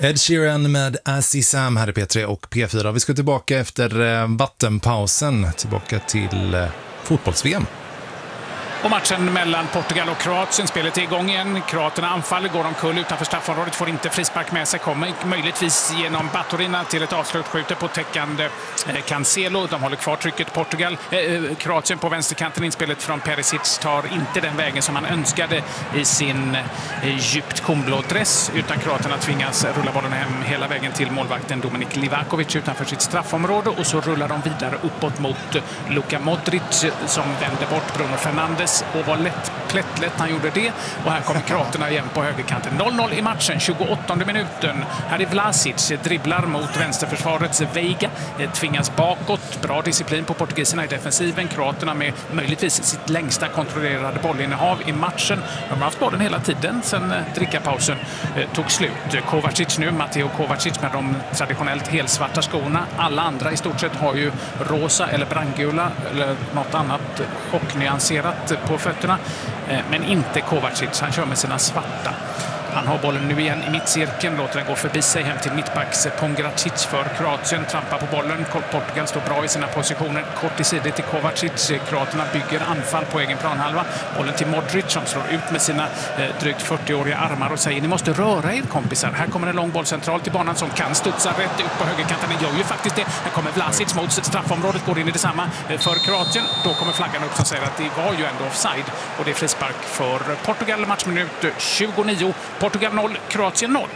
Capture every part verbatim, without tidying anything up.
Ed Sheeran med As I Sam här i P tre och P fyra. Vi ska tillbaka efter eh, vattenpausen, tillbaka till eh, fotbolls-V M. Och matchen mellan Portugal och Kroatien, spelet är igång igen. Kroaterna anfaller, går omkull utanför straffområdet, får inte frispark med sig, kommer möjligtvis genom Baturina till ett avslut, skjuter på täckande eh, Cancelo. De håller kvar trycket. Portugal, eh, Kroatien på vänsterkanten, inspelet från Perisic tar inte den vägen som han önskade i sin eh, djupt komblå dress, utan kroaterna tvingas rulla bollen hem hela vägen till målvakten Dominik Livakovic utanför sitt straffområde, och så rullar de vidare uppåt mot Luka Modric som vänder bort Bruno Fernandes, och var lätt, plättlätt han gjorde det. Och här kommer kroaterna igen på högerkanten. noll noll i matchen, tjugoåttonde minuten. Här är Vlasic, dribblar mot vänsterförsvarets Veiga, tvingas bakåt. Bra disciplin på portugiserna i defensiven. Kroaterna med möjligtvis sitt längsta kontrollerade bollinnehav i matchen. De har haft bollen hela tiden sedan drickapausen tog slut. Kovacic nu, Matteo Kovacic med de traditionellt helsvarta skorna. Alla andra i stort sett har ju rosa eller brandgula eller något annat chocknyanserat på fötterna, men inte Kovacic. Han kör med sina svarta. Han har bollen nu igen i mittcirkeln, låter den gå förbi sig hem till mittbacks Pongracic för Kroatien, trampar på bollen. Portugal står bra i sina positioner, kort i sidor till Kovacic. Kroaterna bygger anfall på egen planhalva. Bollen till Modric som slår ut med sina eh, drygt fyrtioåriga armar och säger: ni måste röra er kompisar. Här kommer en lång boll centralt till banan som kan studsa rätt ut på högerkanten. Den gör ju faktiskt det. Här kommer Vlasic mot straffområdet, går in i detsamma för Kroatien. Då kommer flaggan upp som säger att det var ju ändå offside, och det är frispark för Portugal. Matchminut tjugonio. Portugal noll, Kroatien noll.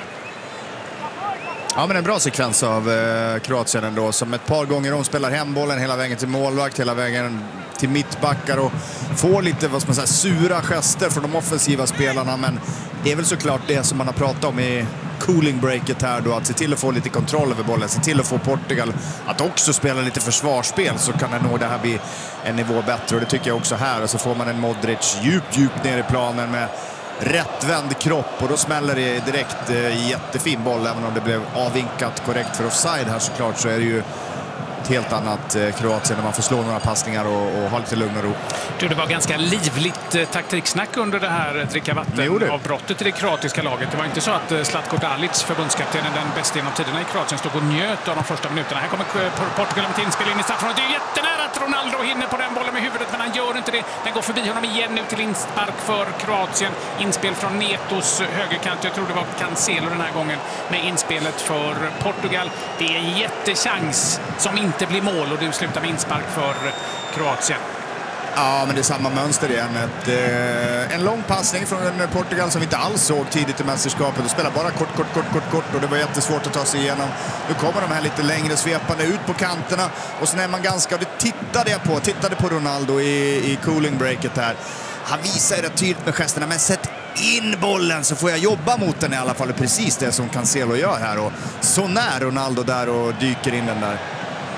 Ja, men en bra sekvens av eh, Kroatien ändå, som ett par gånger de spelar hem bollen hela vägen till målvakt, hela vägen till mittbackar och får lite, vad ska man säga, sura gester från de offensiva spelarna, men det är väl såklart det som man har pratat om i cooling breaket här då, att se till att få lite kontroll över bollen, se till att få Portugal att också spela lite försvarsspel, så kan det nog det här bli en nivå bättre, och det tycker jag också här. Och så får man en Modric djupt, djupt ner i planen med rättvänd kropp, och då smäller det direkt. eh, jättefin boll, även om det blev avvinkat korrekt för offside här såklart, så är det ju ett helt annat eh, Kroatien när man får slå några passningar och, och ha lite lugn och ro. Du, det var ganska livligt eh, taktiksnack under det här dricka vatten av brottet i det kroatiska laget. Det var inte så att eh, Zlatko Dalic, förbundskaptenen, den bästa genom tiderna i Kroatien, stod och njöt av de första minuterna. Här kommer Portugal med ett inspel in i straffområdet. Det är jättenära att Ronaldo hinner på den bollen med huvudet, men han gör inte det. Den går förbi honom igen nu till inspark för Kroatien. Inspel från Netos högerkant. Jag tror det var Cancelo den här gången med inspelet för Portugal. Det är en jättechans som inte blir mål, och det slutar med inspark för Kroatien. Ja, men det är samma mönster igen. Ett, eh, en lång passning från Portugal som vi inte alls såg tidigt i mästerskapet. De spelar bara kort, kort, kort, kort, kort, och det var jättesvårt att ta sig igenom. Nu kommer de här lite längre svepande ut på kanterna, och sen är man ganska, och det tittade jag på, tittade på Ronaldo i, i cooling breaket här. Han visar det tydligt med gesterna, men sätt in bollen så får jag jobba mot den i alla fall. Precis det som Cancelo gör här, och så när Ronaldo där och dyker in den där.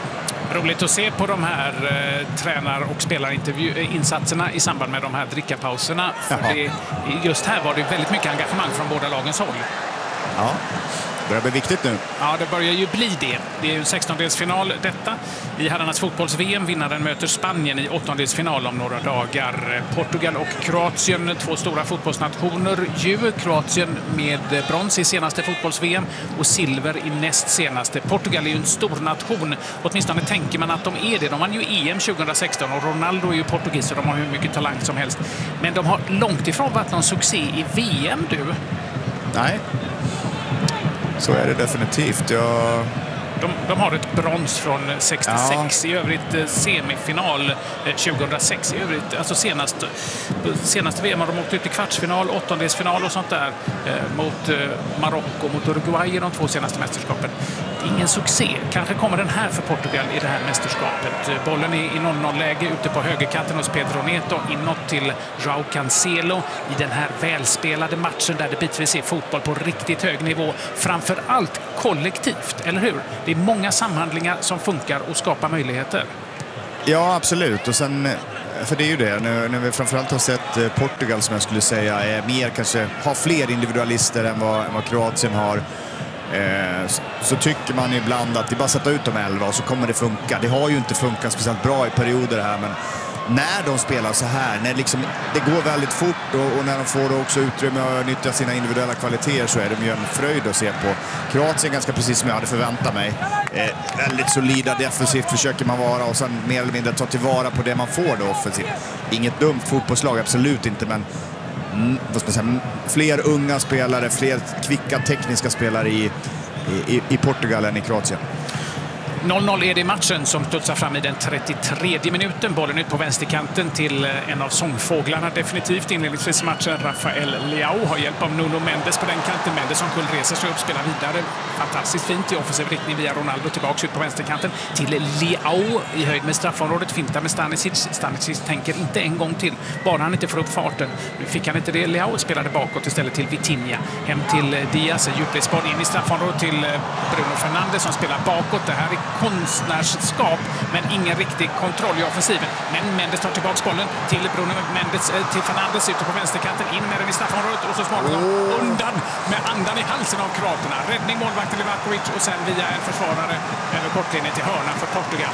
Roligt att se på de här eh, tränar- och spelarinsatserna i samband med de här drickapauserna. För det, just här var det väldigt mycket engagemang från båda lagens håll. Ja, det börjar bli viktigt nu. Ja, det börjar ju bli det. Det är ju en sextondelsfinal detta. I herrarnas fotbolls-V M. Vinnaren möter Spanien i åttondelsfinal om några dagar. Portugal och Kroatien, två stora fotbollsnationer. Ju Kroatien med brons i senaste fotbolls-V M och silver i näst senaste. Portugal är ju en stor nation. Åtminstone tänker man att de är det. De vann ju E M tjugohundrasexton, och Ronaldo är ju portugis, och de har hur mycket talang som helst. Men de har långt ifrån varit någon succé i V M, du. Nej. Så är det definitivt. Jag... De, de har ett brons från sextiosex, ja. I övrigt semifinal tjugohundrasex, i övrigt, alltså senast, senaste V M har de åkt ut i kvartsfinal, åttondelsfinal och sånt där eh, mot eh, Marocko, mot Uruguay i de två senaste mästerskapen. Ingen succé. Kanske kommer den här för Portugal i det här mästerskapet. Bollen är i noll noll-läge ute på högerkanten hos Pedro Neto, inåt till João Cancelo i den här välspelade matchen där det bitvis är fotboll på riktigt hög nivå. Framför allt kollektivt, eller hur? Det är många samhandlingar som funkar och skapar möjligheter. Ja, absolut. Och sen, för det är ju det, när, när vi framförallt har sett Portugal, som jag skulle säga är mer, kanske har fler individualister än vad, än vad Kroatien har, eh, så, så tycker man ibland att det bara sätta ut de elva och så kommer det funka. Det har ju inte funkat speciellt bra i perioder här, men när de spelar så här, när liksom, det går väldigt fort och, och när de får också utrymme att nyttja sina individuella kvaliteter, så är de ju en fröjd att se på. Kroatien ganska precis som jag hade förväntat mig. Eh, väldigt solida defensivt försöker man vara och sen mer eller mindre ta tillvara på det man får då offensivt. Inget dumt fotbollslag, absolut inte, men mm, vad ska man säga, fler unga spelare, fler kvicka tekniska spelare i, i, i Portugal än i Kroatien. noll noll är det i matchen som studsar fram i den trettiotredje minuten. Bollen ut på vänsterkanten till en av sångfåglarna definitivt inledningsvis i matchen. Rafael Leao har hjälp av Nuno Mendes på den kanten. Mendes som kull reser sig upp, spelar vidare. Fantastiskt fint i offensiv riktning via Ronaldo tillbaka ut på vänsterkanten till Leao i höjd med straffområdet. Fintar med Stanisic. Stanisic tänker inte en gång till, bara han inte får upp farten. Nu fick han inte det. Leao spelade bakåt istället till Vitinha. Hem till Diaz, djupledsboll in i straffområdet till Bruno Fernandes som spelar bakåt. Det här är konstnärskap, men ingen riktig kontroll i offensiven. Men Mendes tar tillbaka bollen till Bruno Mendes, till Fernandes ute på vänsterkanten, in med den i straffområdet och så småningom oh. undan med andan i halsen av kroaterna. Räddning målvakten Livakovic och sen via en försvarare över kortlinjen till hörna för Portugal.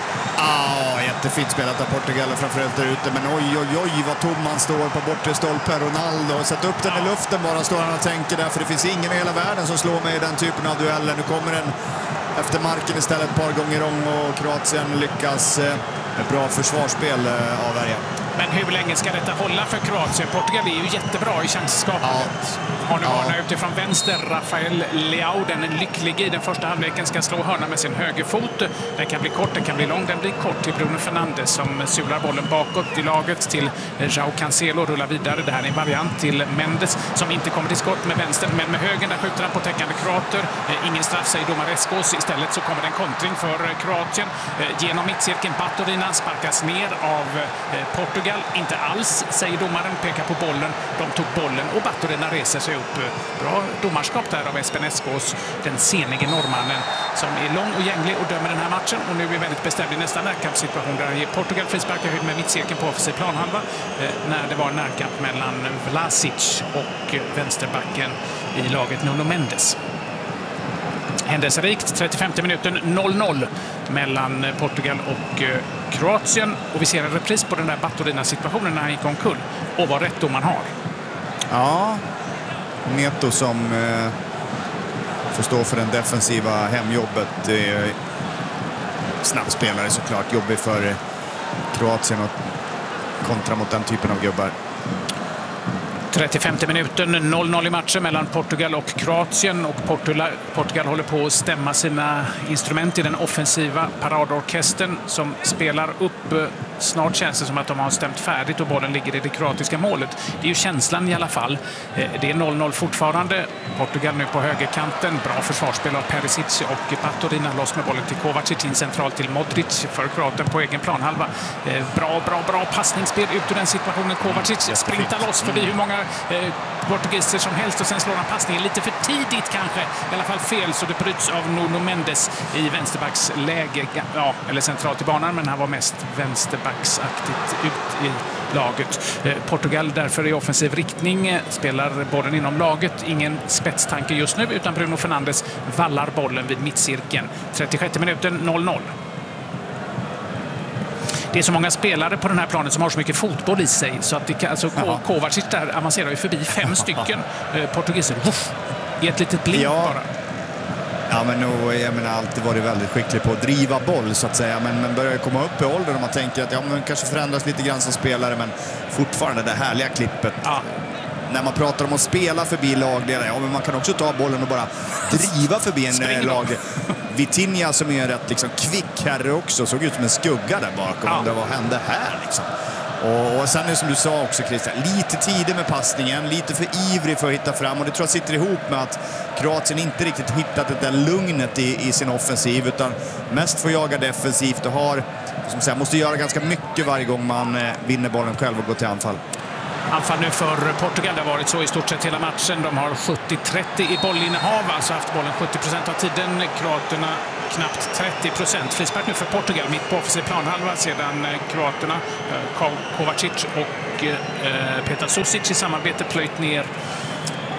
Ah, jättefint spelat av Portugal och framförallt där ute, men oj, oj, oj vad tom han står på bortre stolpen. Ronaldo, sätt upp den i luften bara, står han och tänker där, för det finns ingen i hela världen som slår mig i den typen av dueller. Nu kommer den efter marken istället ett par gånger om och Kroatien lyckas eh, med bra försvarsspel eh, avvärja. Men hur länge ska detta hålla för Kroatien? Portugal är ju jättebra i chansskapandet. Ja. Har nu hörna ja. utifrån vänster. Rafael Leao, den är lycklig i den första halvleken, ska slå hörna med sin högerfot. Den kan bli kort, den kan bli lång. Den blir kort till Bruno Fernandes som sular bollen bakåt i laget till João Cancelo, rullar vidare. Det här är en variant till Mendes som inte kommer till skott med vänster, men med höger där skjuter han på täckande kroater. Ingen straff, säger domare Eskos. Istället så kommer det en kontring för Kroatien. Genom mittcirkeln, Baturina sparkas ner av Portugal. Inte alls, säger domaren, pekar på bollen. De tog bollen och Baturina reser sig upp. Bra domarskap där av Espen Eskos, den senige norrmannen som är lång och gänglig och dömer den här matchen. Och nu är väldigt bestämd i nästa närkampssituation där ger Portugal frisparkar höjd med mittcirkeln på offensiv planhalva eh, när det var en närkamp mellan Vlasic och vänsterbacken i laget Nuno Mendes. Händelserikt, trettiofemte minuten, noll noll mellan Portugal och Kroatien. Och vi ser en repris på den där Baturina-situationen när han gick omkull. Och vad rätt man har. Ja, Neto som eh, får stå för den defensiva hemjobbet. Eh, snabbspelare såklart, jobbig för eh, Kroatien och kontra mot den typen av gubbar. trettiofemte minuten, noll noll i matchen mellan Portugal och Kroatien. Och Portugal, Portugal håller på att stämma sina instrument i den offensiva paradorkestern som spelar upp. Snart känns det som att de har stämt färdigt och bollen ligger i det kroatiska målet. Det är ju känslan i alla fall. Det är noll noll fortfarande. Portugal nu på högerkanten. Bra försvarsspel av Perisic och Baturina, loss med bollen till Kovacic, in centralt till Modric för Kroaten på egen planhalva. Bra, bra, bra passningsspel ut ur den situationen. Kovacic sprintar loss förbi hur många eh, portugiser som helst och sen slår han passningen lite för tidigt kanske. I alla fall fel, så det bryts av Nuno Mendes i vänsterbacksläge. Ja, eller centralt i banan, men han var mest vänsterbacksaktigt ut i laget. Eh, Portugal därför i offensiv riktning eh, spelar bollen inom laget. Ingen spetstanke just nu, utan Bruno Fernandes vallar bollen vid mittcirkeln. trettiosjätte minuten, noll noll. Det är så många spelare på den här planen som har så mycket fotboll i sig så att det kan, alltså, Kovacic där avancerar ju förbi fem stycken eh, portugiser. Uff, i ett litet blink ja. bara. Ja, men nog, jag menar, alltid varit väldigt skicklig på att driva boll så att säga, men, men börjar komma upp i åldern och man tänker att ja, man kanske förändras lite grann som spelare, men fortfarande det härliga klippet. Ja. När man pratar om att spela förbi lagledare, ja, men man kan också ta bollen och bara driva förbi en lag. Vitinha som är en rätt liksom, kvick herre också, såg ut som en skugga där bakom. Ja. Vad hände här liksom? Och, och sen är det som du sa också, Christian, lite tidig med passningen, lite för ivrig för att hitta fram, och det tror jag sitter ihop med att Kroatien inte riktigt hittat det där lugnet i, i sin offensiv, utan mest får jaga defensivt och har, som säga, måste göra ganska mycket varje gång man eh, vinner bollen själv och går till anfall. Anfall nu för Portugal, det har varit så i stort sett hela matchen. De har sjuttio trettio i bollinnehav, alltså haft bollen sjuttio procent av tiden. Kroaterna knappt trettio procent. Frispark nu för Portugal, mitt på offensiv planhalva sedan Kroaterna, Kovacic och Petar Susic i samarbete plöjt ner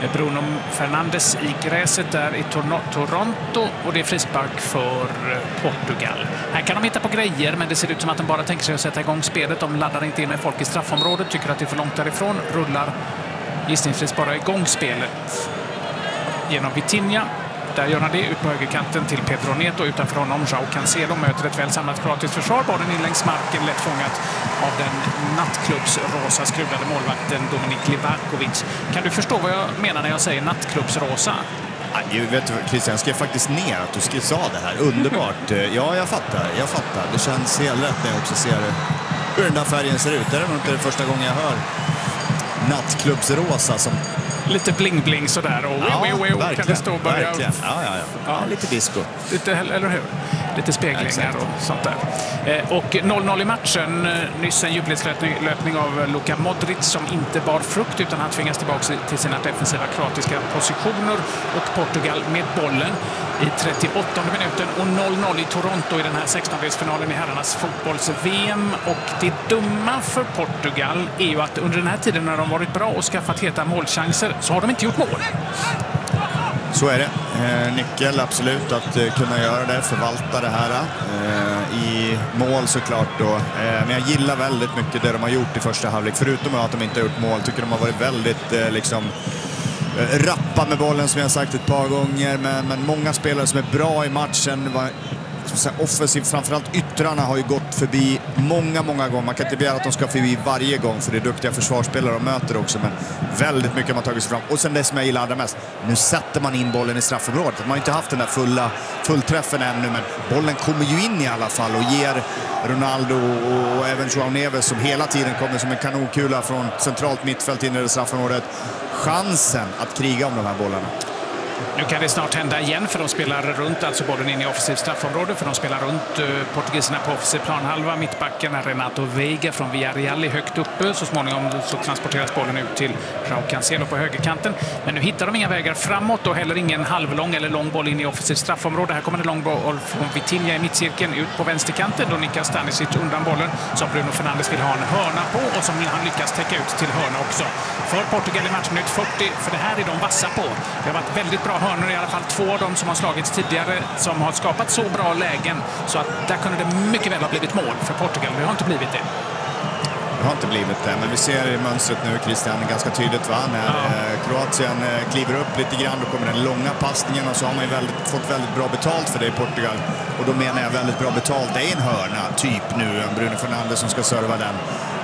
Bruno Fernandes i gräset där i Toronto och det är frispark för Portugal. Här kan de hitta på grejer, men det ser ut som att de bara tänker sig att sätta igång spelet. De laddar inte in med folk i straffområdet, tycker att det är för långt därifrån, rullar gissningsvis bara igång spelet genom Vitinha. Där gör han det ut på högerkanten till Pedro Neto. Utanför honom João Cancelo möter ett väl samlat kroatiskt försvar. Bollen in längs marken, lätt fångat av den nattklubbsrosa skruvade målvakten Dominik Livakovic. Kan du förstå vad jag menar när jag säger nattklubbsrosa? Ja, vet du, Christian, jag skrev faktiskt ner att du skrev sa det här. Underbart. Ja, jag fattar. Jag fattar. Det känns helt rätt när jag också ser hur den där färgen ser ut. Det är nog inte det första gången jag hör nattklubbsrosa som... Lite bling-bling sådär. Och ja, wii, wii, wii, kan det stå och börja... verkligen. Ja, ja, ja. ja, lite disco. Lite, eller hur? Lite speglingar Exakt. och sånt där. Eh, och noll noll i matchen. Nyss en jubileumslöpning av Luka Modric som inte bar frukt utan han tvingas tillbaka till sina defensiva kroatiska positioner. Och Portugal med bollen i trettioåttonde minuten och noll noll i Toronto i den här sextondelsfinalen i herrarnas fotbolls-V M. Och det dumma för Portugal är ju att under den här tiden när de varit bra och skaffat heta målchanser så har de inte gjort mål. Så är det. Eh, nyckel absolut att eh, kunna göra det, förvalta det här eh, i mål såklart då. Eh, men jag gillar väldigt mycket det de har gjort i första halvlek. Förutom att de inte har gjort mål tycker de har varit väldigt eh, liksom eh, rappa med bollen som jag sagt ett par gånger. Men, men många spelare som är bra i matchen var offensivt, framförallt yttrarna har ju gått förbi många, många gånger. Man kan inte begära att de ska förbi varje gång för det är duktiga försvarsspelare de möter också, men väldigt mycket har man tagit sig fram. Och sen det som jag gillar allra mest, nu sätter man in bollen i straffområdet. Man har inte haft den där fulla fullträffen ännu, men bollen kommer ju in i alla fall och ger Ronaldo och även João Neves som hela tiden kommer som en kanonkula från centralt mittfält in i det straffområdet chansen att kriga om de här bollarna. Nu kan det snart hända igen för de spelar runt, alltså bollen in i offensivt straffområde, för de spelar runt uh, portugiserna på offensiv planhalva. Mittbacken är Renato Veiga från Villarreal är högt uppe. Så småningom så transporteras bollen ut till João Cancelo på högerkanten. Men nu hittar de inga vägar framåt och heller ingen halvlång eller lång boll in i offensivt straffområde. Här kommer det lång boll från Vitinha i mittcirkeln ut på vänsterkanten. Då nickar Stanisic undan bollen som Bruno Fernandes vill ha en hörna på och som han lyckas täcka ut till hörna också. För Portugal i matchminut fyrtio, för det här är de vassa på. Det har varit väldigt bra hörnor, i alla fall två av dem som har slagits tidigare som har skapat så bra lägen så att där kunde det mycket väl ha blivit mål för Portugal. Det har inte blivit det. Det har inte blivit det, men vi ser i mönstret nu, Christian, ganska tydligt va? När ja. Kroatien kliver upp lite grann, då kommer den långa passningen och så har man ju väldigt, fått väldigt bra betalt för det i Portugal. Och då menar jag väldigt bra betalt. Det är en hörna, typ nu, Bruno Fernandes som ska serva den.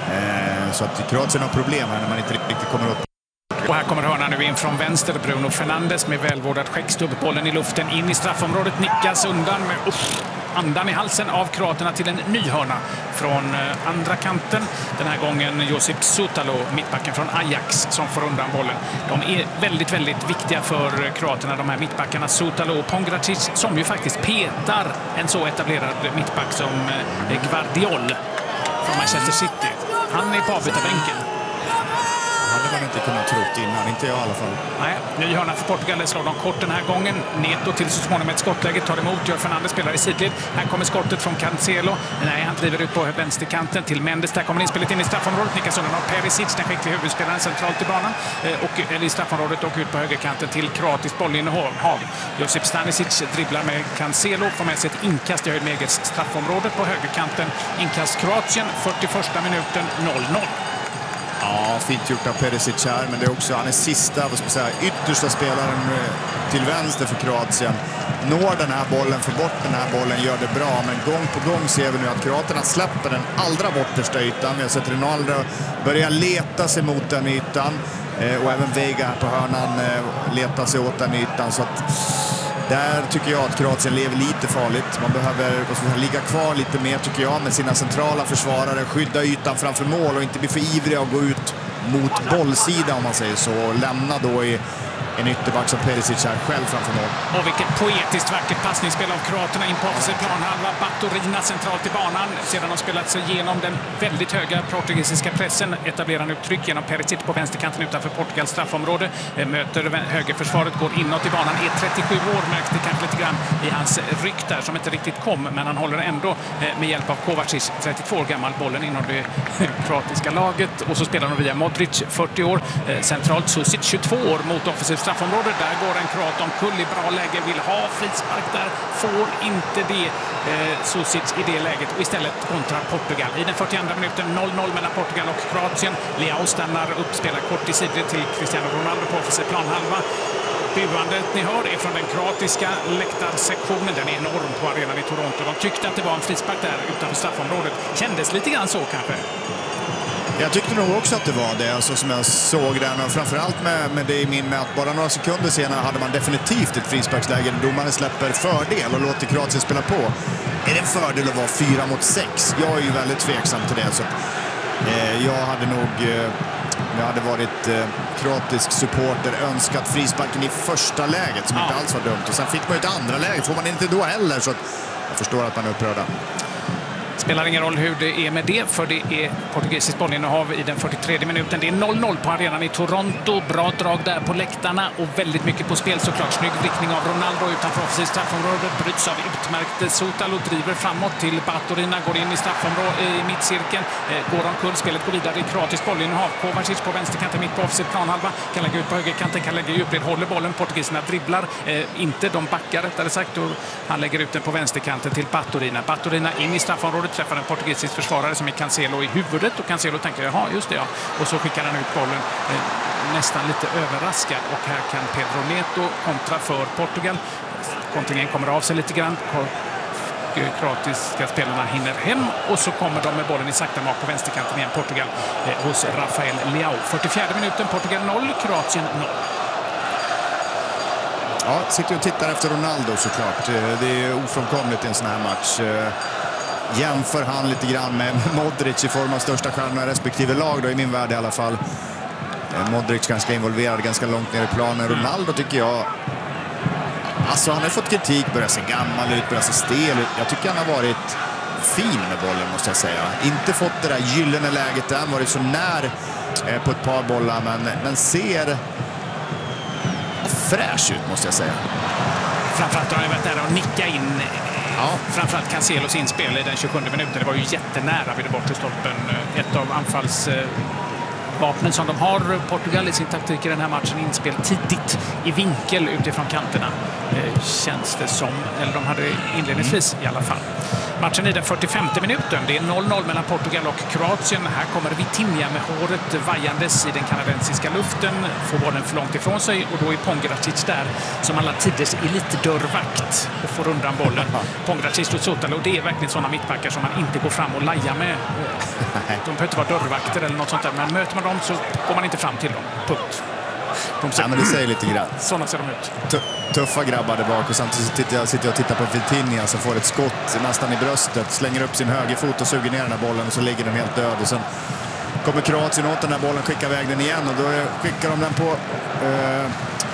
Så att Kroatien har problem här när man inte riktigt kommer upp. Och här kommer hörnan nu in från vänster. Bruno Fernandes med välvårdad skäckstubb. Bollen i luften in i straffområdet. Nickas undan med uff, andan i halsen av kroaterna till en ny hörna från andra kanten. Den här gången Josip Sutalo, mittbacken från Ajax, som får undan bollen. De är väldigt, väldigt viktiga för kroaterna, de här mittbackarna. Sutalo och Pongracic, som ju faktiskt petar en så etablerad mittback som Gvardiol från Manchester City. Han är på avbytarbänken. hade man inte kunnat trott innan, inte jag i alla fall. Nej, ny hörna för Portugal, det slår de kort den här gången. Neto till så småningom ett skottläge, tar emot, gör Fernandes spelar i sidled. Här kommer skottet från Cancelo. Nej, han driver ut på vänsterkanten till Mendes. Där kommer inspelet in i straffområdet. Nickas undan av Perisic, den skickliga huvudspelaren centralt i banan. Och, eller i straffområdet och ut på högerkanten till kroatiskt bollinnehav. Josip Stanisic dribblar med Cancelo, får med sig ett inkast i höjd med eget straffområde på högerkanten. Inkast Kroatien, fyrtioförsta minuten, noll noll. Ja, fint gjort av Perisic här, men det är också, han är sista, vad ska man säga, yttersta spelaren till vänster för Kroatien. Når den här bollen, får bort den här bollen, gör det bra, men gång på gång ser vi nu att kroaterna släpper den allra bortersta ytan. Vi har sett Ronaldo börja leta sig mot den ytan, och även Veiga på hörnan letar sig åt den ytan, så att där tycker jag att Kroatien lever lite farligt. Man behöver säga, ligga kvar lite mer tycker jag med sina centrala försvarare, skydda ytan framför mål och inte bli för ivriga och gå ut mot bollsidan om man säger så. Och lämna då i en ytterback som Perisic här själv framför mål. Och vilket poetiskt vackert passningsspel av kroaterna in på offensiv planhalva. Battorina centralt i banan. Sedan de spelat sig igenom den väldigt höga portugisiska pressen etablerar nu tryck genom Perisic på vänsterkanten utanför Portugals straffområde. Möter högerförsvaret, går inåt i banan. Är trettiosju år, märks det kanske lite grann i hans ryck där som inte riktigt kom. Men han håller ändå med hjälp av Kovacic, trettiotvå år gammal, bollen inom det kroatiska laget. Och så spelar de via Modric, fyrtio år. Centralt Susic, tjugotvå år, mot offensiv straffområde. Där går en kroat omkull i bra läge, vill ha frispark där, får inte det eh, Susic i det läget och istället kontra Portugal. I den fyrtioandra minuten noll noll mellan Portugal och Kroatien. Leao stannar upp, spelar kort i sidled till Cristiano Ronaldo på offensiv planhalva. Buandet ni hör är från den kroatiska läktarsektionen. Den är enorm på arenan i Toronto. De tyckte att det var en frispark där utanför straffområdet. Kändes lite grann så kanske. Jag tyckte nog också att det var det, alltså, som jag såg den. Och framförallt med, med det i min med att bara några sekunder senare hade man definitivt ett frisparksläge där domaren släpper fördel och låter Kroatien spela på. Är det en fördel att vara fyra mot sex? Jag är ju väldigt tveksam till det. Så, eh, jag hade nog... Eh, jag hade varit eh, kroatisk supporter önskat frisparken i första läget som ja. inte alls var dumt. Och sen fick man ju ett andra läge, får man inte då heller. Så att jag förstår att man är upprörda. Spelar ingen roll hur det är med det, för det är portugisiskt bollinnehav i den fyrtiotredje minuten. Det är noll noll på arenan i Toronto. Bra drag där på läktarna och väldigt mycket på spel såklart. Snygg riktning av Ronaldo utanför offensivt straffområde. Bryts av utmärkte Sotalo, driver framåt till Battorina, går in i straffområdet i mittcirkeln. Eh, går omkull, spelet går vidare i kroatiskt bollinnehav. Kovacic på vänsterkanten, mitt på offensivt planhalva. Kan lägga ut på högerkanten, kan lägga djupled, håller bollen. Portugiserna dribblar, eh, inte de backar rättare sagt. Och han lägger ut den på vänsterkanten till Battorina. Battorina in i straffområdet, träffar en portugisisk försvarare som är Cancelo i huvudet och Cancelo tänker, jaha just det ja. Och så skickar han ut bollen eh, nästan lite överraskad och här kan Pedro Neto kontra för Portugal. Kontringen kommer av sig lite grann. Kroatiska spelarna hinner hem och så kommer de med bollen i sakta mak på vänsterkanten igen, Portugal eh, hos Rafael Leao. fyrtiofjärde minuten, Portugal noll, Kroatien noll. Ja, sitter och tittar efter Ronaldo såklart. Det är ofrånkomligt i en sån här match. Jämför han lite grann med Modric i form av största stjärnorna respektive lag då, i min värld i alla fall. Modric ganska involverad, ganska långt ner i planen. Ronaldo tycker jag, alltså han har fått kritik, börjar se gammal ut, börjar se stel ut. Jag tycker han har varit fin med bollen måste jag säga. Inte fått det där gyllene läget där, han varit så när eh, på ett par bollar, men, men ser fräsch ut måste jag säga. Framförallt har han varit där och nicka in. Ja. Framförallt Cancelos inspel i den tjugosjunde minuten. Det var ju jättenära vid det bortre stolpen. Ett av anfallsvapnen som de har, Portugal, i sin taktik i den här matchen. Inspel tidigt i vinkel utifrån kanterna. Känns det som. Eller de hade inledningsvis i alla fall. Matchen i den fyrtiofemte minuten. Det är noll noll mellan Portugal och Kroatien. Här kommer Vitinha med håret vajandes i den kanadensiska luften. Får bollen för långt ifrån sig och då är Pongracic där som alla tiders elitdörrvakt och får undan bollen. Pongracic och Sotalo, det är verkligen sådana mittbackar som man inte går fram och lajar med. De behöver inte vara dörrvakter eller något sånt där, men möter man dem så går man inte fram till dem. Punkt. De ser, ja, men det säger lite grann. Sådana ser de ut. Tuffa grabbar där bak och samtidigt sitter jag, sitter jag och tittar på Vitinha som får ett skott nästan i bröstet, slänger upp sin högerfot och suger ner den här bollen och så ligger den helt död. Och sen kommer Kroatien åt den här bollen, skickar iväg den igen och då skickar de den på... Eh,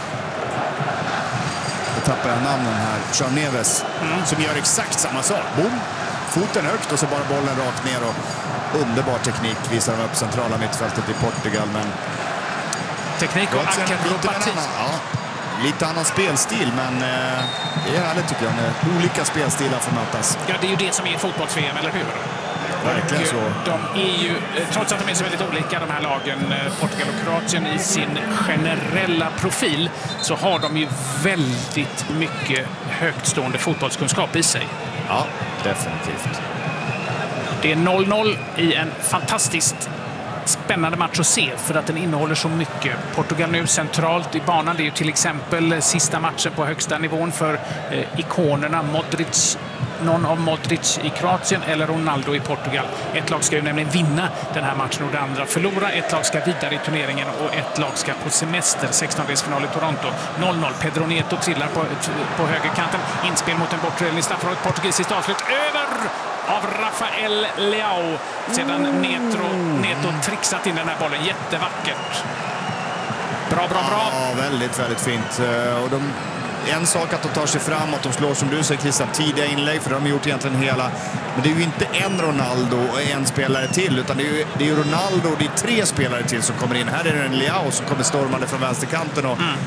då tappar jag namnen här. João Neves, mm. som gör exakt samma sak. Boom! Foten högt och så bara bollen rakt ner och underbar teknik visar de upp centrala mittfältet i Portugal, men... Teknik och akrobati. Ja, lite annan spelstil, men eh, det är härligt tycker jag med olika spelstilar får mötas. Ja, det är ju det som är fotbolls-V M, eller hur? Verkligen så. De är ju, trots att de är så väldigt olika de här lagen, Portugal och Kroatien i sin generella profil, så har de ju väldigt mycket högtstående fotbollskunskap i sig. Ja, definitivt. Det är noll noll i en fantastiskt spännande match att se för att den innehåller så mycket. Portugal nu centralt i banan. Det är ju till exempel sista matchen på högsta nivån för eh, ikonerna Modric, någon av Modric i Kroatien eller Ronaldo i Portugal. Ett lag ska ju nämligen vinna den här matchen och det andra förlora. Ett lag ska vidare i turneringen och ett lag ska på semester. sextondelsfinal i Toronto. noll noll. Pedro Neto trillar på, på högerkanten. Inspel mot en bortre straffområdet. Portugisiskt avslut över av Rafael Leao. Sedan Neto, Neto trixat in den här bollen. Jättevackert. Bra, bra, bra. Ja, väldigt, väldigt fint. Och de, en sak att de tar sig framåt, de slår som du säger Christian, tidiga inlägg, för de har gjort egentligen hela. Men det är ju inte en Ronaldo och en spelare till, utan det är ju, det är ju Ronaldo och det är tre spelare till som kommer in. Här är det en Leao som kommer stormande från vänsterkanten och mm.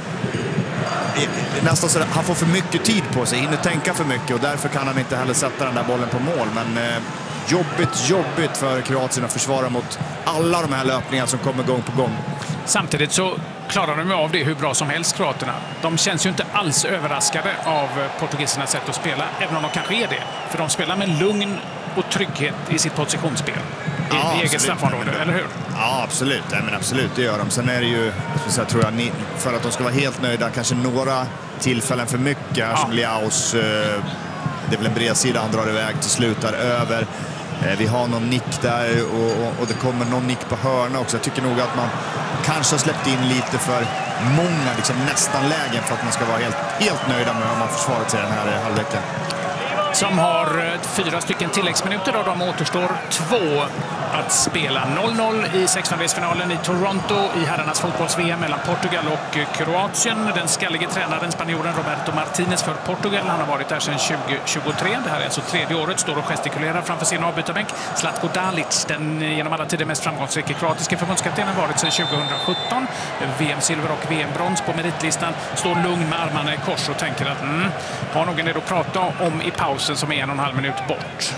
nästan så där, han får för mycket tid på sig, hinner tänka för mycket och därför kan han inte heller sätta den där bollen på mål. Men eh, jobbigt, jobbigt för Kroatien att försvara mot alla de här löpningarna som kommer gång på gång. Samtidigt så klarar de av det hur bra som helst, kroaterna. De känns ju inte alls överraskade av portugisernas sätt att spela, även om de kanske är det. För de spelar med lugn och trygghet i sitt positionsspel. I ja, eget straffområde, eller hur? Ja, absolut. Ja, men absolut, det gör de. Sen är det ju, jag tror jag, för att de ska vara helt nöjda, kanske några tillfällen för mycket. Här ja. Som Leaus, det är väl en bred sida han drar iväg till slut där över. Vi har någon nick där och, och, och det kommer någon nick på hörna också. Jag tycker nog att man kanske har släppt in lite för många liksom, nästan lägen för att man ska vara helt, helt nöjda med hur man försvarat sig den här halvleken. Som har fyra stycken tilläggsminuter och de återstår två att spela. noll noll i sextondelsfinalen i Toronto i herrarnas fotbolls-V M mellan Portugal och Kroatien. Den skallige tränaren, spanjoren Roberto Martinez för Portugal. Han har varit där sedan tjugo tjugotre. Det här är alltså tredje året. Står och gestikulerar framför sin avbytarbänk. Zlatko Dalic, den genom alla tider mest framgångsrika kroatiska förbundskaptenen, varit sedan tjugohundrasjutton. V M-silver och V M-brons på meritlistan. Står lugn med armarna i kors och tänker att mm, har någon det att prata om i pausen som är en och en halv minut bort.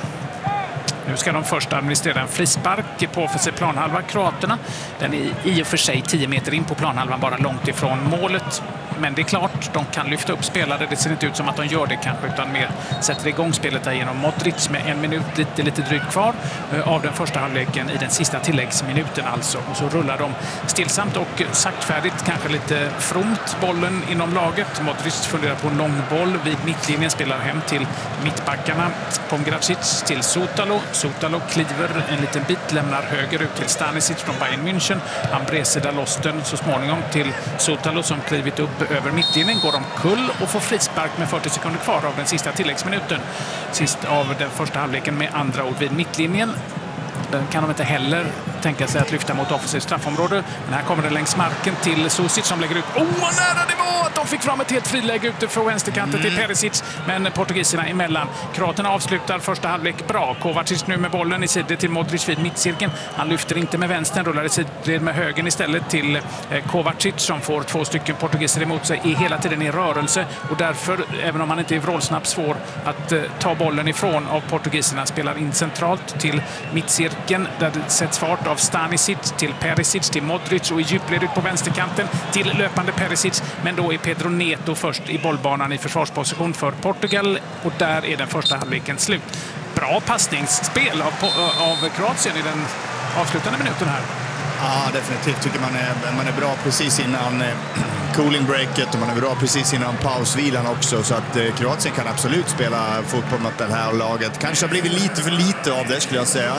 Nu ska de först administrera en frispark på offensiv planhalva, kroaterna. Den är i och för sig tio meter in på planhalvan, bara långt ifrån målet. Men det är klart, de kan lyfta upp spelare. Det ser inte ut som att de gör det kanske, utan mer sätter igång spelet där genom Modric med en minut, lite, lite drygt kvar av den första halvleken i den sista tilläggsminuten alltså. Och så rullar de stillsamt och saktfärdigt, kanske lite fromt, bollen inom laget. Modric funderar på en lång boll vid mittlinjen, spelar hem till mittbackarna. Pomgracic till Sotalo. Sotalo kliver en liten bit, lämnar höger ut till Stanisic från Bayern München. Han bredsidar loss den så småningom till Sotalo som klivit upp över mittlinjen, går omkull och får frispark med fyrtio sekunder kvar av den sista tilläggsminuten. Sist av den första halvleken med andra ord vid mittlinjen. Den kan de inte heller tänka sig att lyfta mot offensivt straffområde. Men här kommer det längs marken till Susic som lägger ut. Åh, oh, vad nära det var att de fick fram ett helt friläge ute från vänsterkanten mm. till Perisic. Men portugiserna emellan. Kroaterna avslutar första halvlek bra. Kovacic nu med bollen i sidled till Modric vid mittcirkeln. Han lyfter inte med vänstern, rullar i sidled med högen istället till Kovacic som får två stycken portugiser emot sig, är hela tiden i rörelse. Och därför, även om han inte är vrålsnabb, svår att uh, ta bollen ifrån av portugiserna. Spelar in centralt till mittcirkeln där det sätts fart av Stanisic till Perisic till Modric och i djupled ut på vänsterkanten till löpande Perisic. Men då är Pedro Neto först i bollbanan i försvarsposition för Portugal och där är den första halvleken slut. Bra passningsspel av, av Kroatien i den avslutande minuten här. Ja, definitivt tycker man är, man är bra precis innan cooling breaket och man är bra precis innan pausvilan också, så att eh, Kroatien kan absolut spela fotboll mot det här laget. Kanske har blivit lite för lite av det skulle jag säga.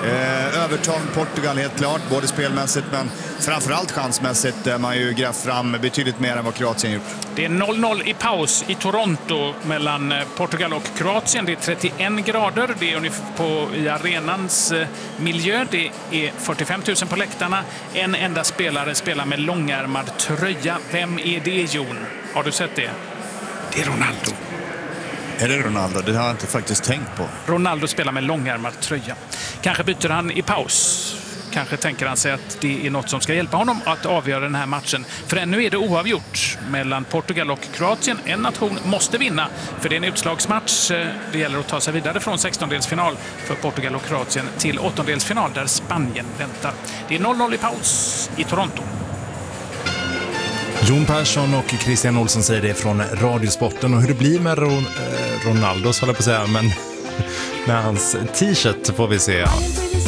Eh, övertag Portugal helt klart, både spelmässigt men framförallt chansmässigt där man ju grävt fram betydligt mer än vad Kroatien gjort. Det är noll noll i paus i Toronto mellan Portugal och Kroatien. Det är trettioen grader, det är ungefär på, i arenans eh, miljö. Det är fyrtiofem tusen på läktarna. En enda spelare spelar med långärmad tröja. Vem är det, Jon? Har du sett det? Det är Ronaldo. Är det Ronaldo? Det har jag inte faktiskt tänkt på. Ronaldo spelar med långärmad tröja. Kanske byter han i paus. Kanske tänker han sig att det är något som ska hjälpa honom att avgöra den här matchen. För ännu är det oavgjort mellan Portugal och Kroatien. En nation måste vinna, för det är en utslagsmatch. Det gäller att ta sig vidare från sextondelsfinal för Portugal och Kroatien till åttondelsfinal där Spanien väntar. Det är noll noll i paus i Toronto. Jon Persson och Christian Olsson säger det från Radiosporten. Och hur det blir med Ron, eh, Ronaldo, så håller jag på att säga, men med hans t-shirt får vi se.